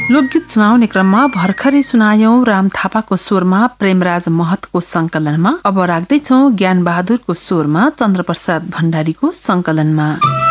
लोकगीत सुनाउने क्रममा भर्खरै सुनायौं राम थापाको स्वरमा प्रेमराज महतको संकलनमा। अब राख्दैछौ ज्ञान बहादुरको स्वरमा चन्द्रप्रसाद भण्डारीको संकलनमा।